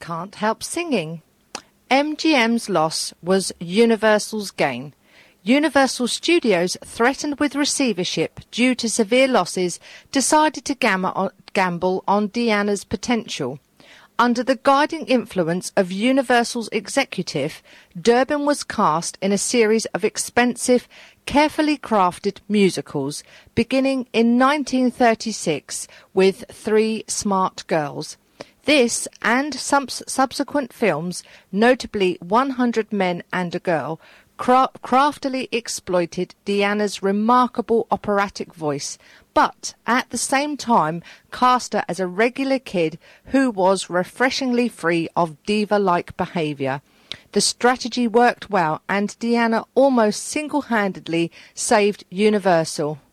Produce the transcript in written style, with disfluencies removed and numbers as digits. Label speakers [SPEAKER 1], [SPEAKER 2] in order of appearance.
[SPEAKER 1] can't help singing. MGM's loss was Universal's gain. Universal Studios, threatened with receivership due to severe losses, decided to gamble on Diana's potential. Under the guiding influence of Universal's executive, Durbin was cast in a series of expensive, carefully crafted musicals, beginning in 1936 with Three Smart Girls. This and some subsequent films, notably 100 Men and a Girl, craftily exploited Diana's remarkable operatic voice, but at the same time cast her as a regular kid who was refreshingly free of diva-like behaviour. The strategy worked well, and Diana almost single-handedly saved Universal.